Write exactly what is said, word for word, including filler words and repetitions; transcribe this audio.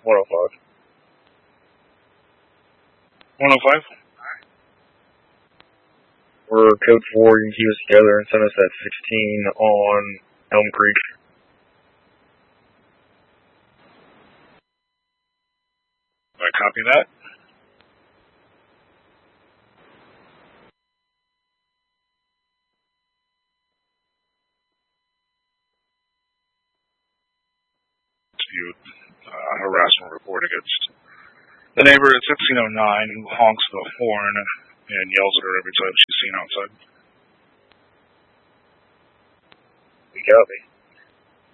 one oh five. one oh five? We're code four. You can keep us together and send us at sixteen on Elm Creek. I copy that. You uh, harassment report against the neighbor at sixteen oh nine who honks the horn and yells at her every time she's seen outside. We copy.